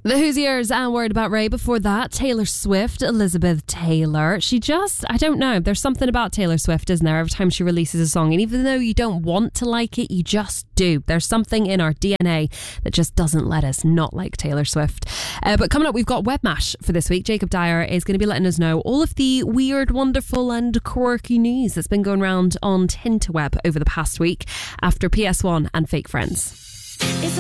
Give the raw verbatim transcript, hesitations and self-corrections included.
The Hoosiers and Worried About Ray. Before that, Taylor Swift, Elizabeth Taylor. She just, I don't know, there's something about Taylor Swift, isn't there? Every time she releases a song, and even though you don't want to like it, you just do. There's something in our D N A that just doesn't let us not like Taylor Swift. Uh, but coming up, we've got Webmash for this week. Jacob Dyer is going to be letting us know all of the weird, wonderful and quirky news that's been going around on Tinterweb over the past week after P S one and Fake Friends.